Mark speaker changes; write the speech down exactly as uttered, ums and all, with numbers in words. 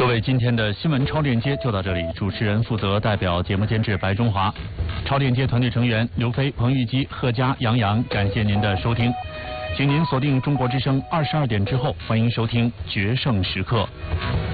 Speaker 1: 各位，今天的新闻超链接就到这里，主持人负责代表节目监制白中华，超链接团队成员刘飞、彭玉基、贺佳、杨洋，感谢您的收听，请您锁定中国之声二十二点之后，欢迎收听决胜时刻。